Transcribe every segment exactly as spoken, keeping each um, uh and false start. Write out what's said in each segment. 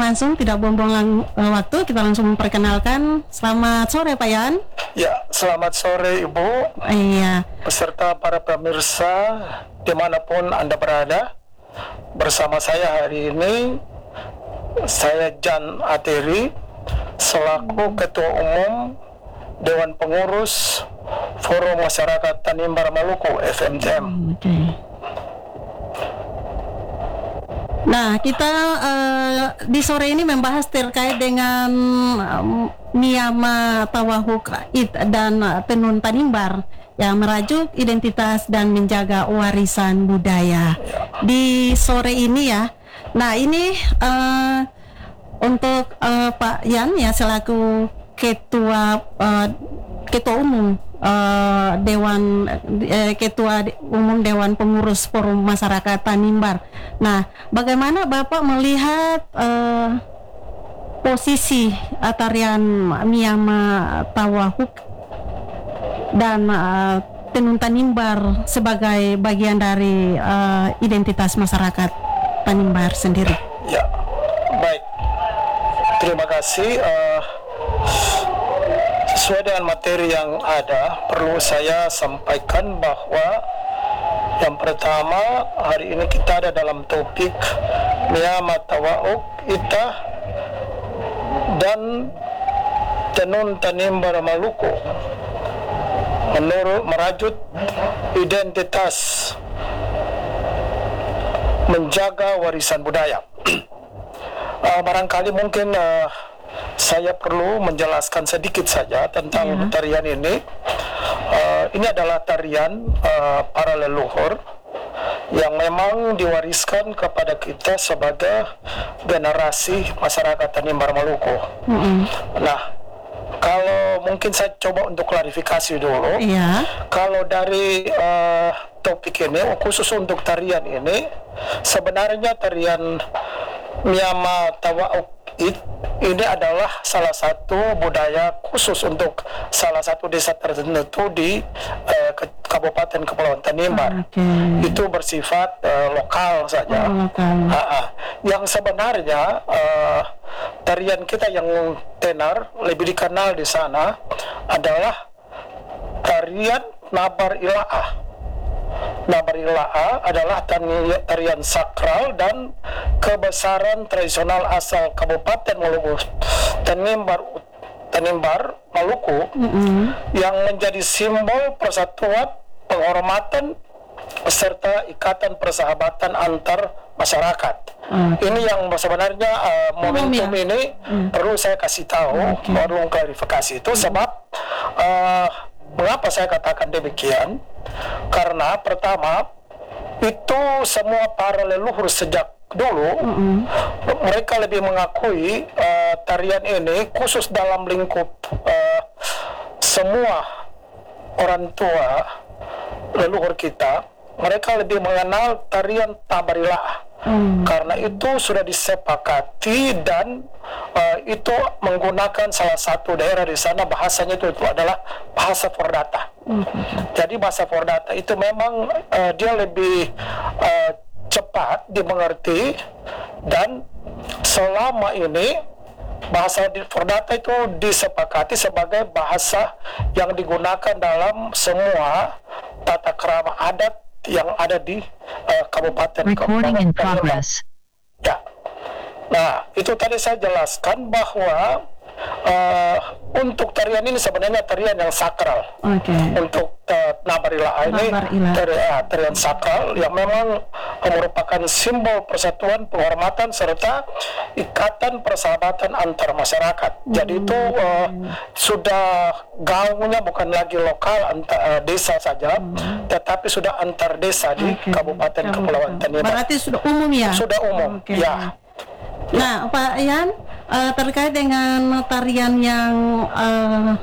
langsung, tidak buang-buang lang- uh, waktu, kita langsung memperkenalkan. Selamat sore Pak Yan. Ya, selamat sore Ibu. Iya. Beserta para pemirsa dimanapun Anda berada. Bersama saya hari ini, saya Jan Ateri, selaku Ketua Umum Dewan Pengurus Forum Masyarakat Tanimbar Maluku F M T M. Oke. Okay. Nah, kita uh, di sore ini membahas terkait dengan um, Miyama Tawahuk Id dan uh, Tenun Tanimbar yang merajuk identitas dan menjaga warisan budaya di sore ini ya. Nah, ini uh, untuk uh, Pak Yan ya selaku Ketua uh, Ketua Umum uh, Dewan uh, Ketua Umum Dewan Pengurus Forum Masyarakat Tanimbar. Nah, bagaimana Bapak melihat uh, posisi uh, tarian Miyama Tawahuk dan uh, Tenun Tanimbar sebagai bagian dari uh, identitas masyarakat Tanimbar sendiri? Ya, baik. Terima kasih. Uh, sesuai dengan materi yang ada, perlu saya sampaikan bahwa yang pertama, hari ini kita ada dalam topik Miyama Tawahuk Ita dan Tenun Tanimbar Maluku menurut merajut identitas menjaga warisan budaya. uh, barangkali mungkin uh, saya perlu menjelaskan sedikit saja tentang yeah. tarian ini. Uh, ini adalah tarian uh, para leluhur yang memang diwariskan kepada kita sebagai generasi masyarakat Tanimbar Maluku. Mm-hmm. Nah, kalau mungkin saya coba untuk klarifikasi dulu. Yeah. Kalau dari uh, topik ini, khusus untuk tarian ini, sebenarnya tarian Miyama Tawahuk Id ini adalah salah satu budaya khusus untuk salah satu desa tertentu di uh, ke- Kabupaten Kepulauan Tanimbar. Okay. Itu bersifat uh, lokal saja. Oh, lokal. Uh-uh. Yang sebenarnya uh, tarian kita yang tenar lebih dikenal di sana adalah tarian Nabar Ilaah. Nabar Ilaah adalah tarian sakral dan kebesaran tradisional asal Kabupaten Maluku Tanimbar, Tanimbar Maluku, mm-hmm. yang menjadi simbol persatuan, penghormatan serta ikatan persahabatan antar masyarakat. Okay. Ini yang sebenarnya uh, momentum oh, ya. ini mm. perlu saya kasih tahu, okay. perlu klarifikasi itu sebab uh, mengapa saya katakan demikian? Karena pertama, itu semua para leluhur sejak dulu, mm-hmm. mereka lebih mengakui uh, tarian ini khusus dalam lingkup uh, semua orang tua leluhur kita, mereka lebih mengenal tarian Nabar Ilaah. Hmm. Karena itu sudah disepakati dan uh, itu menggunakan salah satu daerah di sana bahasanya itu, itu adalah bahasa Fordata. Hmm. Jadi bahasa Fordata itu memang uh, dia lebih uh, cepat dimengerti dan selama ini bahasa Fordata itu disepakati sebagai bahasa yang digunakan dalam semua tata krama adat yang ada di uh, Kabupaten Recording in progress. Ya. Nah, itu tadi saya jelaskan bahwa uh, untuk tarian ini sebenarnya tarian yang sakral. Okay. Untuk uh, Nabar Ilaah ini tarian, tarian sakral yang memang merupakan simbol persatuan, penghormatan serta ikatan persahabatan antar masyarakat. Hmm. Jadi itu uh, sudah gaungnya bukan lagi lokal antar uh, desa saja, hmm. tetapi sudah antar desa di okay. Kabupaten Kepulauan Tanimbar. Berarti sudah umum ya? Sudah umum, okay. ya. Nah, Pak Yan, uh, terkait dengan tarian yang uh,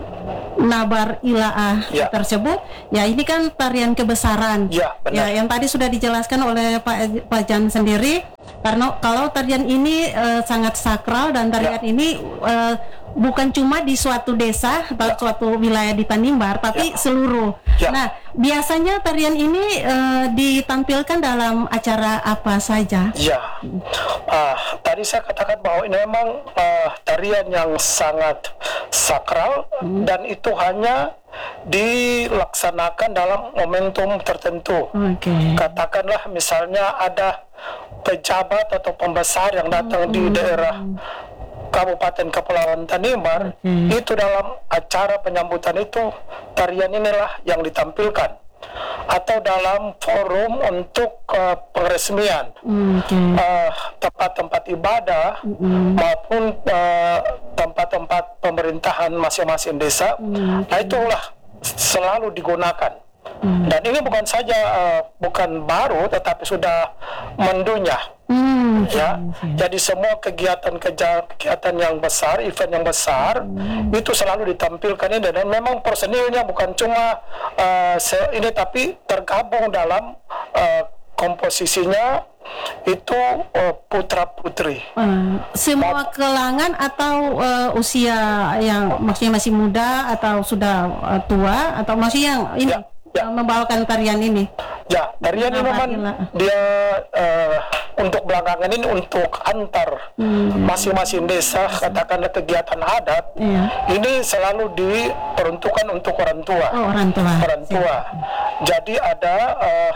Nabar Ilaah ya. tersebut, ya ini kan tarian kebesaran. Ya, benar. Ya, yang tadi sudah dijelaskan oleh Pak Pak Jan sendiri. Karena kalau tarian ini eh, sangat sakral dan tarian Ya. ini eh, bukan cuma di suatu desa atau Ya. suatu wilayah di Tanimbar, tapi Ya. seluruh. Ya. Nah, biasanya tarian ini eh, ditampilkan dalam acara apa saja? Ya, Ah, tadi saya katakan bahwa ini memang ah, tarian yang sangat sakral dan itu hanya dilaksanakan dalam momentum tertentu. Oke. Katakanlah misalnya ada pejabat atau pembesar yang datang di daerah Kabupaten Kepulauan Tanimbar, Hmm. itu dalam acara penyambutan itu tarian inilah yang ditampilkan, atau dalam forum untuk uh, peresmian Oke. uh, tempat-tempat ibadah maupun uh, tempat-tempat pemerintahan masing-masing desa. Nah, itulah selalu digunakan. Dan ini bukan saja uh, bukan baru, tetapi sudah mendunia. Hmm. Ya, jadi semua kegiatan-kegiatan yang besar, event yang besar, itu selalu ditampilkan ini, dan memang personilnya bukan cuma uh, se- ini, tapi tergabung dalam uh, komposisinya itu uh, putra-putri. Eh, semua kelangan atau eh, usia yang maksudnya masih muda atau sudah eh, tua, atau maksudnya yang ini Ya, ya. eh, membawakan tarian ini? Ya, tarian ini memang Gila. dia uh, untuk belakangan ini untuk antar masing-masing desa, katakanlah kegiatan adat, Iya. ini selalu diperuntukkan untuk orang tua. Oh, orang tua. Orang tua. Jadi ada uh,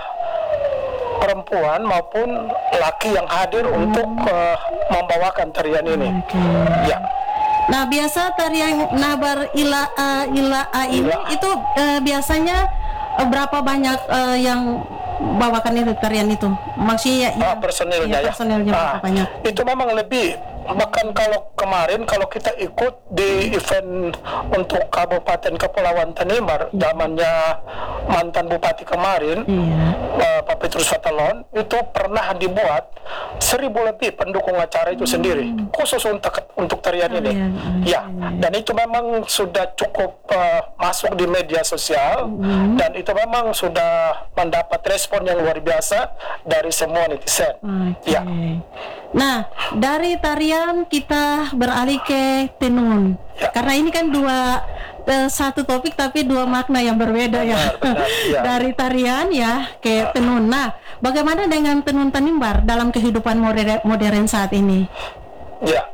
perempuan maupun laki yang hadir untuk uh, membawakan tarian ini. Oke. Ya, Nah, biasa tarian Nabar Ilaa Ilaa ini Ila. itu eh, biasanya eh, berapa banyak eh, yang bawakan itu tarian itu? Maksudnya ah, yang- personilnya iya, ya. personilnya Ah, berapa banyak? itu memang lebih. Bahkan kalau kemarin kalau kita ikut di event untuk Kabupaten Kepulauan Tanimbar zamannya mantan bupati kemarin, Iya. uh, Pak Petrus Fatalon, itu pernah dibuat seribu lebih pendukung acara itu sendiri khusus untuk untuk tarian ini. Tarian, Ya, dan itu memang sudah cukup uh, masuk di media sosial, dan itu memang sudah mendapat respon yang luar biasa dari semua netizen. Oke. Ya. Nah, dari tarian kita beralih ke tenun. Ya. Karena ini kan dua eh, satu topik tapi dua makna yang berbeda ya. Benar, benar, ya. Dari tarian ya ke tenun. Nah, bagaimana dengan tenun Tanimbar dalam kehidupan modern, modern saat ini? Ya,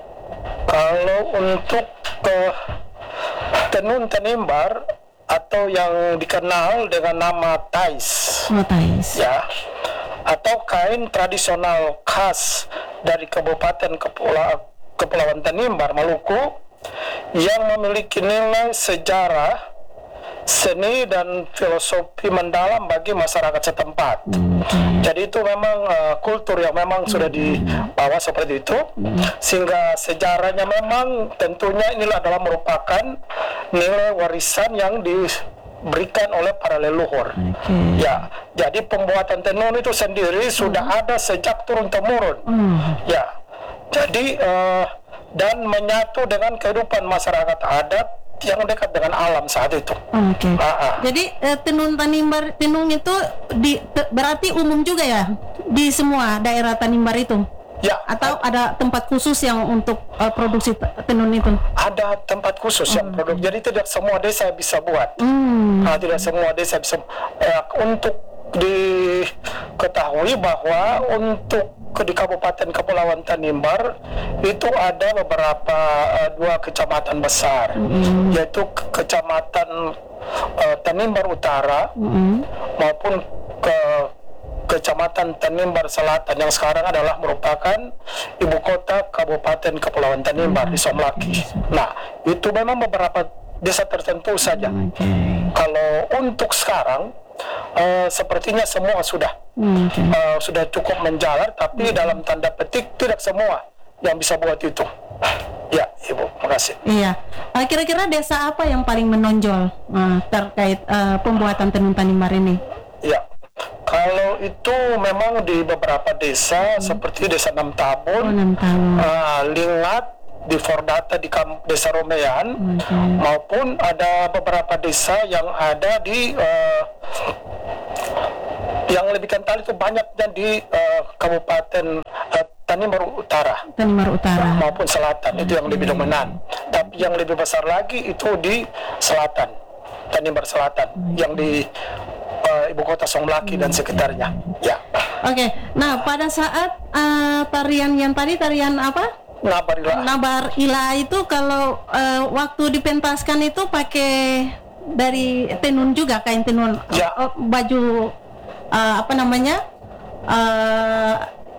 kalau untuk uh, tenun Tanimbar atau yang dikenal dengan nama tais, Oh, Thais. ya, atau kain tradisional khas dari Kabupaten Kepula- Kepulauan Tanimbar, Maluku, yang memiliki nilai sejarah, seni dan filosofi mendalam bagi masyarakat setempat. Jadi itu memang uh, kultur yang memang sudah dibawa seperti itu, sehingga sejarahnya memang tentunya inilah adalah merupakan nilai warisan yang diberikan oleh para leluhur. Oke. Ya, jadi pembuatan tenun itu sendiri sudah ada sejak turun temurun. Hmm. Ya, jadi eh, dan menyatu dengan kehidupan masyarakat adat yang dekat dengan alam saat itu. Oke. Ah, ah. Jadi eh, tenun Tanimbar, tenun itu di te- berarti umum juga ya di semua daerah Tanimbar itu? Ya, Atau ada tempat khusus yang untuk eh, produksi te- tenun itu? ada tempat khusus yang produk. Jadi tidak semua desa bisa buat. Hmm. Ah, tidak semua desa bisa. Eh, untuk diketahui bahwa untuk ke- di Kabupaten Kepulauan Tanimbar itu ada beberapa eh, dua kecamatan besar, yaitu ke- kecamatan eh, Tanimbar Utara Mm-mm. maupun ke Kecamatan Tanimbar Selatan yang sekarang adalah merupakan ibu kota Kabupaten Kepulauan Tanimbar di Somlaki. Nah, itu memang beberapa desa tertentu saja. Oke. Kalau untuk sekarang, eh, sepertinya semua sudah Oke. eh, sudah cukup menjalar, tapi dalam tanda petik tidak semua yang bisa buat itu. Ya, Ibu, makasih. Iya. Eh, kira-kira desa apa yang paling menonjol eh, terkait eh, pembuatan tenun Tanimbar ini? Ya, kalau itu memang di beberapa desa seperti Desa Enam Oh, Tabun, enam tahun. eh, Lingat, di Fordata di Kam- Desa Romean, Oke. maupun ada beberapa desa yang ada di eh, yang lebih kental itu banyaknya di eh, Kabupaten Tanimbar Utara Tanimbar Utara maupun Selatan, itu yang lebih dominan. Tapi yang lebih besar lagi itu di Selatan, Tanimbar Selatan, yang di uh, ibu kota Songlaki dan sekitarnya. Ya. Oke, nah pada saat uh, tarian yang tadi tarian apa? Nabarila. Nabar Ila itu kalau uh, waktu dipentaskan itu pakai dari tenun juga, kain tenun, Ya. uh, baju uh, apa namanya? Uh,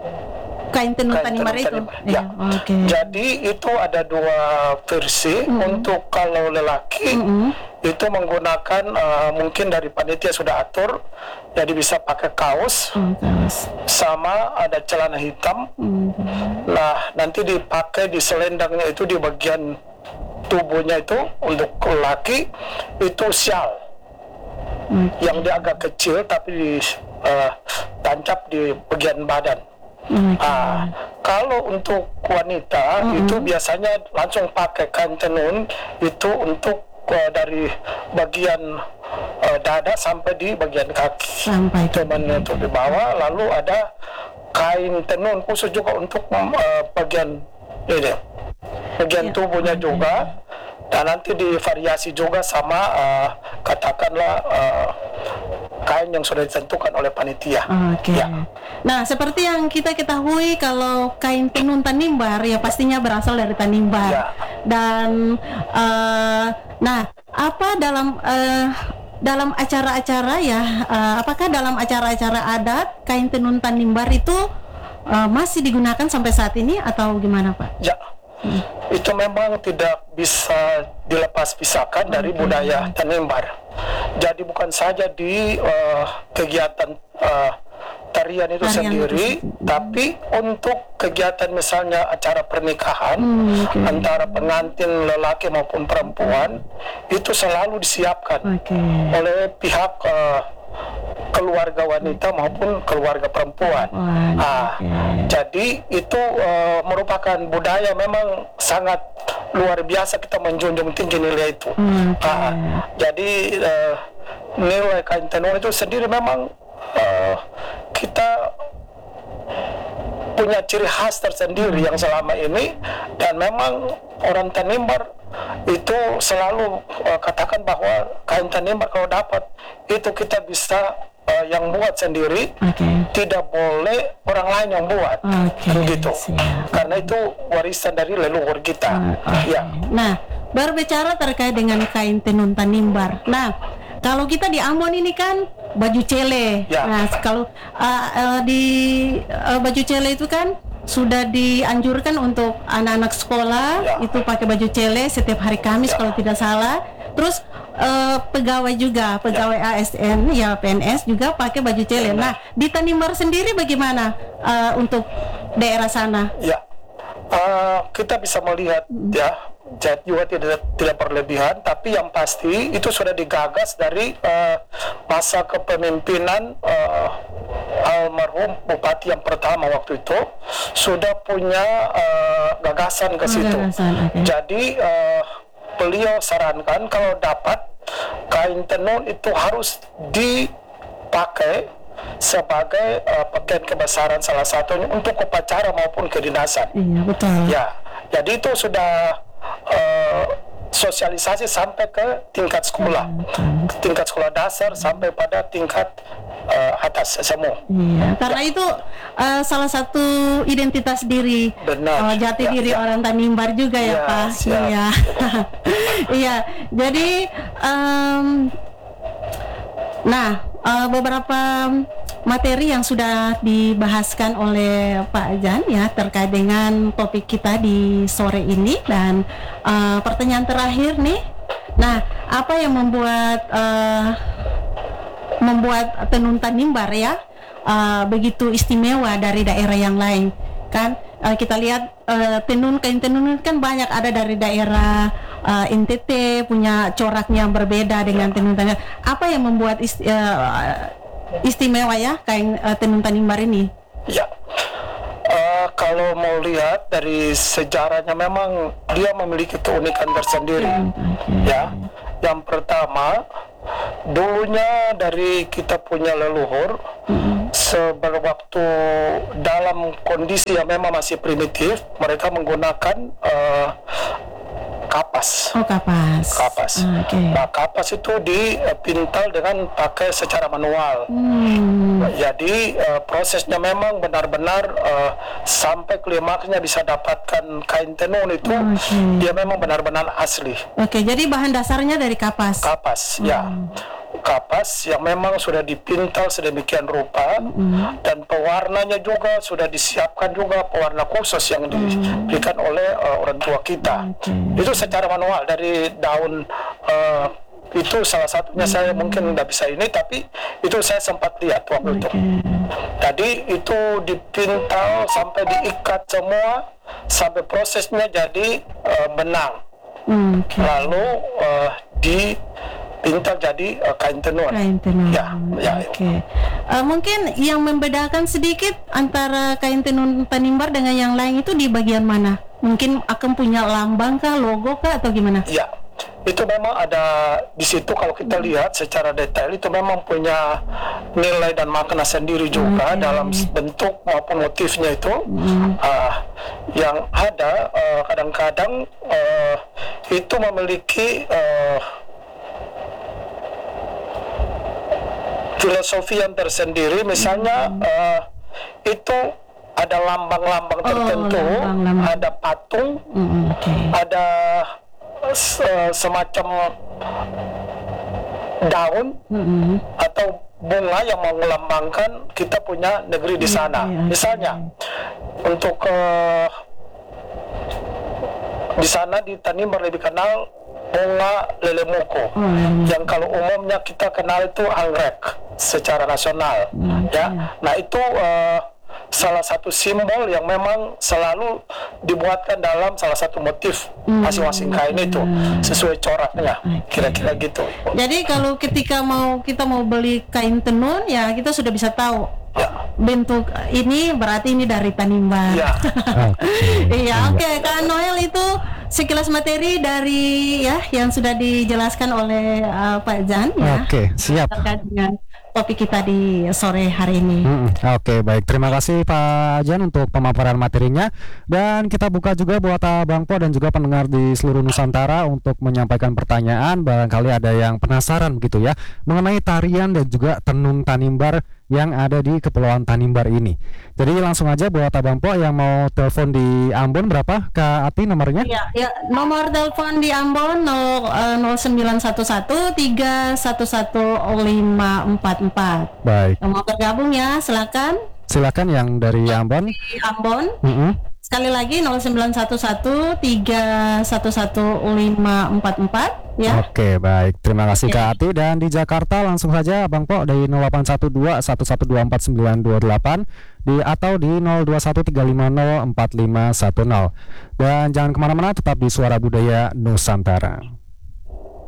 kain tenun Kain Tanimbar tenun itu. Tanimbar, Ya. ya. Oke. Jadi itu ada dua versi. Mm-hmm. Untuk kalau lelaki Mm-hmm. itu menggunakan uh, mungkin dari panitia sudah atur, jadi bisa pakai kaos Oh, kaos. sama ada celana hitam. Mm-hmm. Nah, nanti dipakai di selendangnya itu di bagian tubuhnya itu untuk lelaki itu syal Mm-hmm. yang dia agak kecil tapi di, uh, tancap di bagian badan. Mm-hmm. Ah, kalau untuk wanita Mm-hmm. itu biasanya langsung pakai kain tenun itu untuk uh, dari bagian uh, dada sampai di bagian kaki. Sampai ke Cuman untuk di bawah, lalu ada kain tenun khusus juga untuk uh, bagian ini, bagian Ya. tubuhnya juga. Dan nanti divariasi juga sama uh, katakanlah uh, kain yang sudah ditentukan oleh panitia. Oke. Ya. Nah, seperti yang kita ketahui kalau kain tenun Tanimbar ya pastinya berasal dari Tanimbar. Ya. Dan uh, nah, apa dalam uh, dalam acara-acara ya, uh, apakah dalam acara-acara adat kain tenun Tanimbar itu uh, masih digunakan sampai saat ini atau gimana, Pak? Ya. Itu memang tidak bisa dilepas pisahkan dari budaya Tanimbar. Jadi bukan saja di uh, kegiatan uh, tarian itu Tarian sendiri, itu. tapi untuk kegiatan misalnya acara pernikahan Hmm, oke. antara pengantin lelaki maupun perempuan itu selalu disiapkan Oke. oleh pihak uh, keluarga wanita maupun keluarga perempuan. Wah, Ah, oke. jadi itu uh, merupakan budaya memang sangat luar biasa, kita menjunjung tinggi nilai itu. Hmm, oke. Ah, jadi uh, nilai kain tenun itu sendiri memang uh, kita punya ciri khas tersendiri yang selama ini, dan memang orang Tanimbar itu selalu uh, katakan bahwa kain Tanimbar kalau dapat itu kita bisa uh, yang buat sendiri, Oke. tidak boleh orang lain yang buat. Oke, Begitu. siap. Karena itu warisan dari leluhur kita. Ah, oke. Ya. Nah, berbicara terkait dengan kain tenun Tanimbar. Nah, kalau kita di Ambon ini kan baju cele. Ya. Nah, kalau uh, uh, di uh, baju cele itu kan sudah dianjurkan untuk anak-anak sekolah Ya. itu pakai baju cele setiap hari Kamis Ya. kalau tidak salah. Terus uh, pegawai juga, pegawai A S N ya P N S juga pakai baju cele. Nah, di Tanimbar sendiri bagaimana uh, untuk daerah sana? Ya, uh, kita bisa melihat ya, jadi juga tidak tidak berlebihan, tapi yang pasti itu sudah digagas dari uh, masa kepemimpinan uh, almarhum bupati yang pertama waktu itu sudah punya uh, gagasan ke Oh, situ. gagasan, oke. Jadi uh, beliau sarankan kalau dapat kain tenun itu harus dipakai sebagai uh, pakaian kebesaran salah satunya untuk upacara maupun kedinasan. Iya, betul. Ya, jadi itu sudah uh, sosialisasi sampai ke tingkat sekolah, tingkat sekolah dasar sampai pada tingkat uh, atas semua. Iya, karena itu uh, salah satu identitas diri, Benar. uh, jati Ya, diri ya. orang Tanimbar juga ya, Ya, Pak. siap. Iya, iya. Jadi, um, nah uh, beberapa materi yang sudah dibahaskan oleh Pak Jan ya terkait dengan topik kita di sore ini, dan uh, pertanyaan terakhir nih. Nah, apa yang membuat uh, membuat tenun Tanimbar ya uh, begitu istimewa dari daerah yang lain? Kan uh, kita lihat uh, tenun kain tenun kan banyak ada dari daerah uh, N T T punya coraknya yang berbeda dengan tenun Tanimbar. Apa yang membuat ist, uh, istimewa ya kain uh, tenun Tanimbar ini? Ya, uh, kalau mau lihat dari sejarahnya memang dia memiliki keunikan tersendiri. Ya, yang pertama dulunya dari kita punya leluhur sebelum waktu dalam kondisi yang memang masih primitif, mereka menggunakan uh, kapas. Oh, kapas. Kapas. Ah, oke. Nah, kapas itu dipintal dengan pakai secara manual. Hmm. Jadi uh, prosesnya memang benar-benar uh, sampai klimaksnya bisa dapatkan kain tenun itu, Okay. dia memang benar-benar asli. Oke, jadi bahan dasarnya dari kapas. Kapas, ya. Kapas yang memang sudah dipintal sedemikian rupa, mm. dan pewarnanya juga sudah disiapkan juga pewarna khusus yang diberikan mm. oleh uh, orang tua kita. Okay. Itu secara manual dari daun, uh, itu salah satunya. mm. Saya mungkin tidak bisa ini, tapi itu saya sempat lihat waktu okay. itu. Tadi itu dipintal sampai diikat semua sampai prosesnya jadi uh, benang. Mm, okay. Lalu uh, di pintal jadi uh, kain tenun. Kain tenun. Ya, ya. Oke. Okay. Uh, mungkin yang membedakan sedikit antara kain tenun Tanimbar dengan yang lain itu di bagian mana? Mungkin akan punya lambang kah, logo kah, atau gimana? Ya, itu memang ada di situ. Kalau kita lihat secara detail itu memang punya nilai dan makna sendiri juga, okay. dalam bentuk maupun motifnya itu. Mm. Uh, yang ada uh, kadang-kadang uh, itu memiliki uh, filosofi yang tersendiri, misalnya mm. uh, itu ada lambang-lambang oh, tertentu, lambang-lambang. Ada patung, mm, okay. ada uh, semacam daun mm-hmm. atau bunga yang melambangkan kita punya negeri di sana. Mm-hmm. Misalnya untuk uh, di sana di Tanimbar lebih kenal bunga lelemuko, mm. yang kalau umumnya kita kenal itu anggrek secara nasional, mm. ya. Nah itu uh, salah satu simbol yang memang selalu dibuatkan dalam salah satu motif mm. masing-masing kain itu sesuai coraknya, kira-kira gitu. Jadi kalau ketika mau kita mau beli kain tenun, ya kita sudah bisa tahu. Ya. Bentuk ini berarti ini dari Tanimbar. Ya. Iya, oke. Okay. Kak Noel itu sekilas materi dari ya yang sudah dijelaskan oleh uh, Pak Jan ya. Oke, okay, siap. Terkait dengan topik kita di sore hari ini. Hmm, Oke, okay, baik. Terima kasih Pak Jan untuk pemaparan materinya, dan kita buka juga buat Bang Po dan juga pendengar di seluruh Nusantara untuk menyampaikan pertanyaan. Barangkali ada yang penasaran begitu ya mengenai tarian dan juga tenun Tanimbar yang ada di Kepulauan Tanimbar ini. Jadi langsung aja buat Abang Po yang mau telepon di Ambon, berapa Kak Ati nomornya? Ya, ya nomor telepon di Ambon nol sembilan satu satu tiga satu satu lima empat empat. Baik. Mau bergabung ya, silakan. Silakan yang dari Ambon. Di Ambon. Mm-hmm. Sekali lagi nol sembilan satu satu tiga satu satu lima empat empat ya. Oke, baik. Terima kasih Kak Ati. Dan di Jakarta langsung saja Bang Po dari nol delapan satu dua satu satu dua empat sembilan dua delapan di atau di nol dua satu tiga lima nol empat lima satu nol. Dan jangan kemana-mana, tetap di Suara Budaya Nusantara.